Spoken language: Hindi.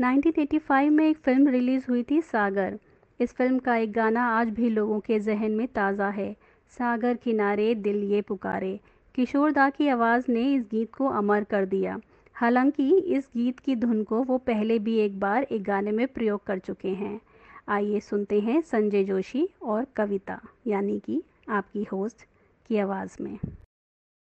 1985 में एक फ़िल्म रिलीज़ हुई थी, सागर। इस फ़िल्म का एक गाना आज भी लोगों के ज़हन में ताज़ा है। सागर किनारे दिल ये पुकारे। किशोर दा की आवाज़ ने इस गीत को अमर कर दिया। हालांकि इस गीत की धुन को वो पहले भी एक बार एक गाने में प्रयोग कर चुके हैं। आइए सुनते हैं संजय जोशी और कविता, यानी कि आपकी होस्ट, की आवाज़ में।